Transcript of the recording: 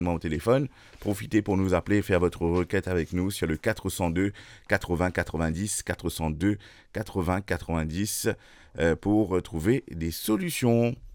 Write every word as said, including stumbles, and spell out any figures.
au téléphone, profitez pour nous appeler et faire votre requête avec nous sur le quatre cent deux quatre-vingts quatre-vingt-dix, quatre cent deux quatre-vingts quatre-vingt-dix euh, pour trouver des solutions.